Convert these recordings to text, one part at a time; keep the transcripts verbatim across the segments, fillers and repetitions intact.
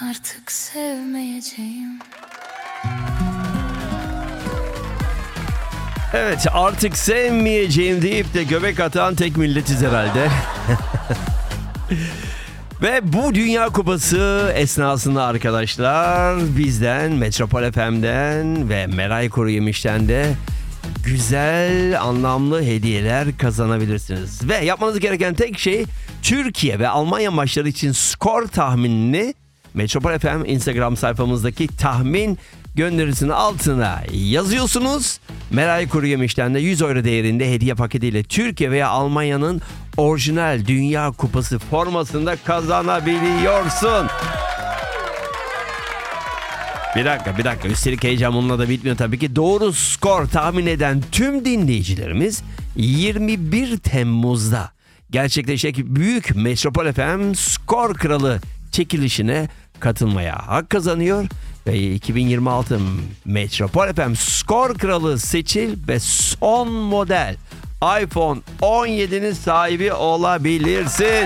Artık sevmeyeceğim. Evet, artık sevmeyeceğim deyip de göbek atan tek milletiz herhalde. Ve bu Dünya Kupası esnasında arkadaşlar bizden, Metropol F M'den ve Meray Kuruyemiş'ten de güzel, anlamlı hediyeler kazanabilirsiniz. Ve yapmanız gereken tek şey Türkiye ve Almanya maçları için skor tahminini Metropol F M Instagram sayfamızdaki tahmin gönderisinin altına yazıyorsunuz. Meray Kuruyemiş'ten de yüz euro değerinde hediye paketiyle Türkiye veya Almanya'nın orijinal Dünya Kupası formasını da kazanabiliyorsun. Bir dakika bir dakika üstelik heyecan bununla da bitmiyor tabii ki. Doğru skor tahmin eden tüm dinleyicilerimiz yirmi bir Temmuz'da gerçekleşecek büyük Metropol F M Skor Kralı çekilişine katılmaya hak kazanıyor. Ve iki bin yirmi altı Metropol F M Skor Kralı seçil ve son model iPhone on yedinin sahibi olabilirsin.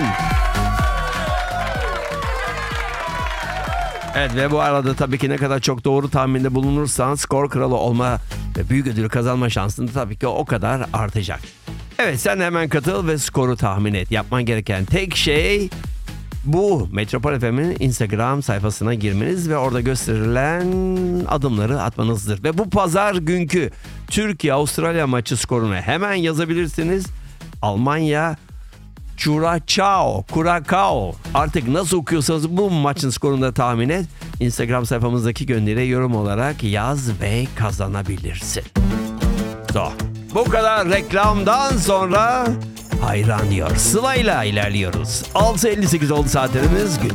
Evet ve bu arada tabii ki ne kadar çok doğru tahminde bulunursan skor kralı olma ve büyük ödülü kazanma şansın da tabii ki o kadar artacak. Evet sen hemen katıl ve skoru tahmin et. Yapman gereken tek şey bu Metropol F M'in Instagram sayfasına girmeniz ve orada gösterilen adımları atmanızdır. Ve bu pazar günkü Türkiye-Avustralya maçı skorunu hemen yazabilirsiniz. Almanya Curacao, Curacao. Artık nasıl okuyorsanız bu maçın skorunu da tahmin et. Instagram sayfamızdaki gönderiye yorum olarak yaz ve kazanabilirsin. So, bu kadar reklamdan sonra hayran diyor. Sıla'yla ilerliyoruz. altı elli sekiz oldu saatlerimiz. Gün